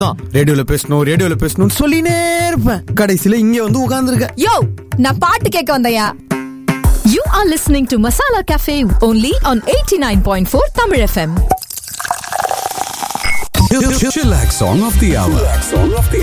ரேடியோல பேசணும் சொல்லினே இருப்பேன். கடைசியில இங்க வந்து உட்கார்ந்திருக்க. யோ, நான் பாட்டு கேட்க வந்தயா. You are listening to Masala Cafe only on 89.4 Tamil FM. Chillax song of the hour.